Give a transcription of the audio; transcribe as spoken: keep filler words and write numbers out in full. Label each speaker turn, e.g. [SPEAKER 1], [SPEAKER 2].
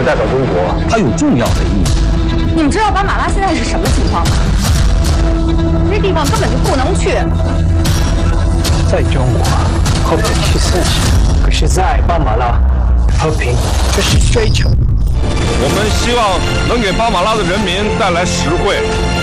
[SPEAKER 1] 们代表中国，
[SPEAKER 2] 它有重要的意义。
[SPEAKER 3] 你们知道巴马拉现在是什么情况吗？这地方根本就不能去。
[SPEAKER 1] 在中国，和平是事情，可是在巴马拉，和平就是追求。
[SPEAKER 4] 我们希望能给巴马拉的人民带来实惠。